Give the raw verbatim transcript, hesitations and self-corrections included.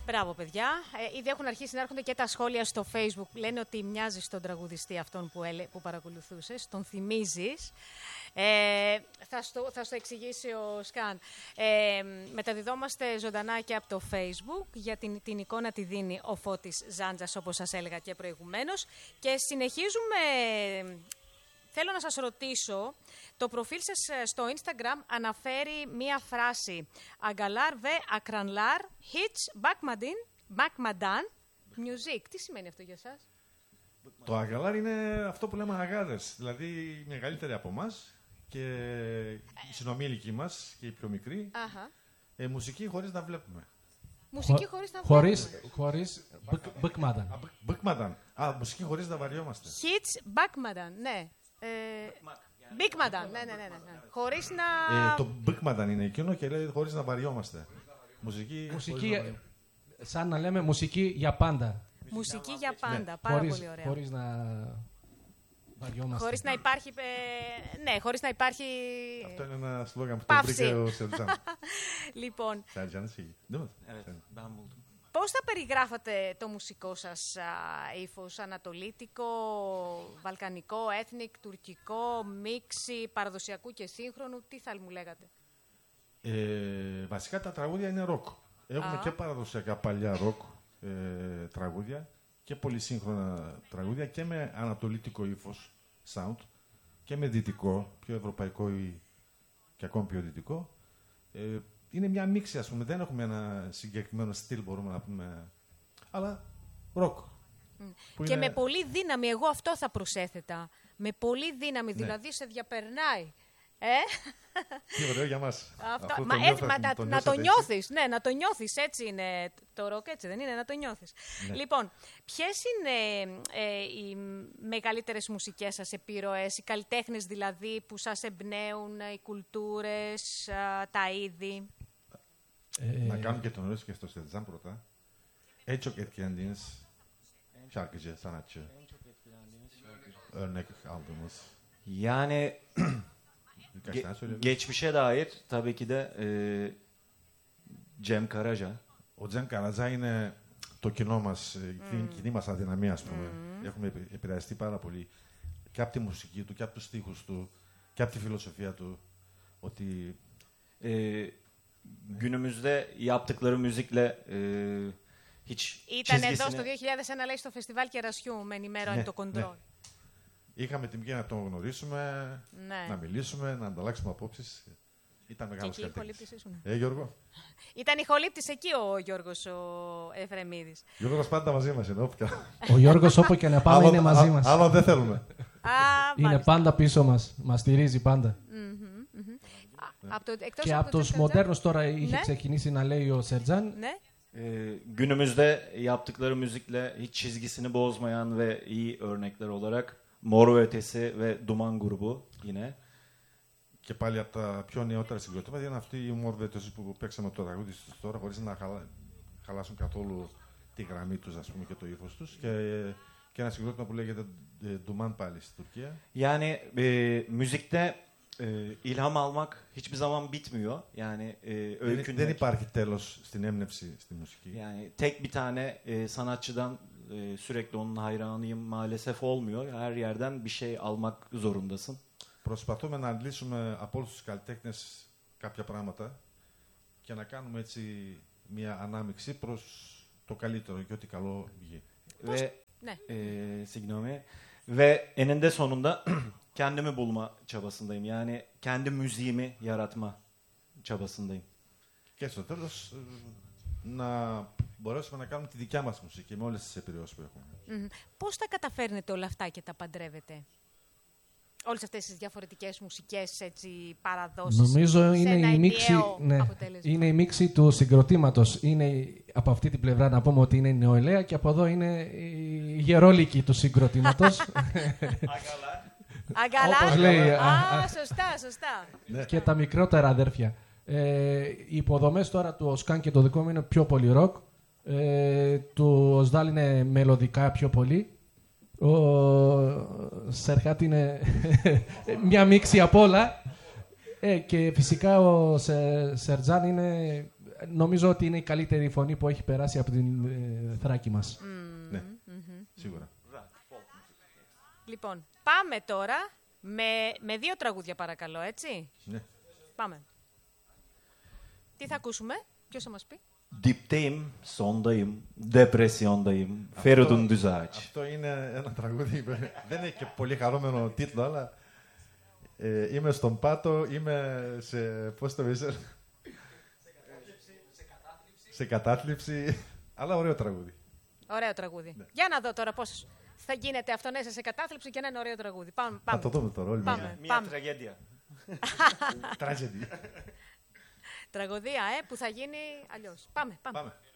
Μπράβο, παιδιά. Ε, ήδη έχουν αρχίσει να έρχονται και τα σχόλια στο Facebook. Λένε ότι μοιάζει στον τραγουδιστή αυτόν που, έλε, που παρακολουθούσες. Τον θυμίζεις. Ε, θα, στο, θα στο εξηγήσει ο Σκαν. Ε, μεταδιδόμαστε ζωντανά και από το Facebook. Για την, την εικόνα τη δίνει ο Φώτης Ζάντζας, όπως σας έλεγα και προηγουμένως. Και συνεχίζουμε... Θέλω να σας ρωτήσω, το προφίλ σας στο Instagram αναφέρει μία φράση «Αγκαλάρ βε ακρανλάρ, hits bakmadan, music». Τι σημαίνει αυτό για σας? Το αγκαλάρ είναι αυτό που λέμε αγάδες, δηλαδή οι μεγαλύτεροι από εμάς και οι συνομήλικοι μας και οι πιο μικροί. Αχα. Ε, μουσική χωρίς να βλέπουμε. Μουσική Χω, χωρίς να χωρίς, βλέπουμε. Χωρίς bakmadan. Bakmadan. Α, μουσική χωρίς να βαριόμαστε. Hits bakmadan, ναι. Ε, Bigmadan, ναι, ναι, ναι, ναι. Χωρίς να... Ε, το Bigmadan είναι εκείνο και λέει χωρίς να βαριόμαστε. Μουσική, μουσική να... σαν να λέμε μουσική για πάντα. Μουσική για πάντα, ναι. πάρα χωρίς, πολύ ωραία. Χωρίς να βαριόμαστε. Χωρίς να υπάρχει... Ε, ναι, χωρίς να υπάρχει... Αυτό είναι ένα σλόγαν που το βρήκε ο Σερτζάν. Λοιπόν... Σερτζάν, εσύ. Πώς θα περιγράφατε το μουσικό σας α, ύφος, ανατολίτικο, βαλκανικό, ethnic, τουρκικό, μίξη, παραδοσιακού και σύγχρονου, τι θα μου λέγατε? Ε, βασικά τα τραγούδια είναι ροκ. Έχουμε α. και παραδοσιακά παλιά ροκ ε, τραγούδια και πολύ σύγχρονα τραγούδια και με ανατολίτικο ύφος, sound, και με δυτικό, πιο ευρωπαϊκό ή και ακόμη πιο δυτικό. Ε, Είναι μια μίξη, ας πούμε. Δεν έχουμε ένα συγκεκριμένο στυλ, μπορούμε να πούμε. Αλλά ροκ. Mm. Και είναι... με πολύ δύναμη, εγώ αυτό θα προσέθετα. Με πολύ δύναμη, ναι. Δηλαδή σε διαπερνάει. Ε? Τι ωραίο για μας. Αυτό. Αυτό μα, το έτσι, μα, το να το νιώθεις. Ναι, να το νιώθεις. Έτσι είναι το ροκ, έτσι δεν είναι, να το νιώθεις. Ναι. Λοιπόν, ποιες είναι ε, οι μεγαλύτερες μουσικές σας επιρροές, οι καλλιτέχνες δηλαδή που σας εμπνέουν, οι κουλτούρες, α, τα είδη? Ε... Να κάνουμε και τον όρο και στο Σερτζάν πρώτα. En çok etkilendiğiniz şarkıcı, sanatçı. Örnek aldığımız. Yani Ge- geçmişe dair tabii ki de e, Cem Karaca. Ο Τζεμ Καρατζά είναι το κοινό μας, mm. η κοινή μας αδυναμία, ας πούμε. Mm. Έχουμε επηρεαστεί πάρα πολύ και από τη μουσική του, και από τους στίχους του, και από τη φιλοσοφία του. Ότι... E, günümüzde yaptıkları müzikle e, hiç Ήταν çizgisini... εδώ στο δύο χιλιάδες ένα, λέει, στο φεστιβάλ Κερασιού, με ενημέρωνε ναι, το κοντρόλ. Ναι. Είχαμε την ευκαιρία να τον γνωρίσουμε, ναι. να μιλήσουμε, να ανταλλάξουμε απόψεις. Ήταν μεγάλος καλλιτέχνης. Ε, Γιώργο. Ήταν ηχολήπτης εκεί ο Γιώργος ο Εφρεμίδης. Γιώργος πάντα μαζί μας είναι. Ο Γιώργος όπου και να πάμε είναι μαζί μας. Άλλο δεν θέλουμε. Α, είναι πάντα πίσω μας. Μας στηρίζει πάντα. Mm-hmm, mm-hmm. Α, από το, και από, από τους μοντέρνους τώρα είχε ναι. ξεκινήσει να λέει ο Σερτζάν. Ναι. Ee, günümüzde yaptıkları müzikle hiç çizgisini bozmayan ve iyi örnekler olarak Mor ve Ötesi ve Duman grubu yine. Και πάλι από τα πιο νεότερα συγκροτήματα είναι αυτή η Mor ve Ötesi που παίξαμε το τραγούδι τους τώρα, χωρίς να χαλα... χαλάσουν καθόλου τη γραμμή τους, ας πούμε, και το ύφος τους. Και, και ένα συγκρότημα που λέγεται Duman πάλι στην Τουρκία. Yani e, müzikte e, ilham almak hiçbir zaman bitmiyor. Yani e, öykünmek. Δεν υπάρχει τέλος στην έμπνευση στη μουσική. Yani tek bir tane e, sanatçıdan e, sürekli onun hayranıyım maalesef olmuyor. Her yerden bir şey almak zorundasın. Προσπαθούμε να αντλήσουμε από όλους τους καλλιτέχνες κάποια πράγματα και να κάνουμε έτσι μια ανάμειξη προς το καλύτερο και ό,τι καλό βγει. Ve, e, signomi. Ve eninde sonunda kendimi bulma çabasındayım. Yani kendi müziğimi yaratma çabasındayım. Και στο τέλος να μπορέσουμε να κάνουμε τη δικιά μας μουσική με όλες τις επιρροές που έχουμε. Mm-hmm. Πώς τα καταφέρνετε όλα αυτά και τα παντρεύετε? Όλες αυτές τις διαφορετικές μουσικές, έτσι, παραδόσεις. Νομίζω είναι η, μίξη, ναι, είναι η μίξη του συγκροτήματος. Είναι από αυτή την πλευρά να πούμε ότι είναι η νεολαία και από εδώ είναι η γερόλικη του συγκροτήματος. Αγκαλά. Όπως λέει. Α, σωστά, σωστά. Και τα μικρότερα αδέρφια. Ε, οι υποδομές τώρα του Οσκάν και το δικό μου είναι πιο πολύ ροκ. Ε, του Οσδάλ είναι μελωδικά πιο πολύ. Ο Σερχάτ είναι μια μίξη απ' όλα. Ε, και φυσικά ο Σερτζάν είναι νομίζω ότι είναι η καλύτερη φωνή που έχει περάσει από την ε, Θράκη μας. Mm. Ναι, Mm-hmm. σίγουρα. Λοιπόν, πάμε τώρα με, με δύο τραγούδια παρακαλώ, έτσι. Ναι. Πάμε. Τι θα ακούσουμε, ποιος θα μας πει? Dipteyim, sondayım, depresyondayım, Feridun Düzağaç. Αυτό είναι ένα τραγούδι, δεν είναι και πολύ χαρούμενο τίτλο, αλλά ε, είμαι στον πάτο, είμαι σε, πώς το πεις, σε κατάθλιψη, σε κατάθλιψη, αλλά ωραίο τραγούδι. Ωραίο τραγούδι. Ναι. Για να δω τώρα πώς θα γίνεται αυτό να είσαι σε κατάθλιψη και να είναι ωραίο τραγούδι. Πάμε. Θα το δούμε τώρα όλοι μαζί. Πάμε. Μια πάμε. τραγέντια. Tragedy. Τραγωδία, ε, που θα γίνει αλλιώς. Πάμε, πάμε. Πάμε.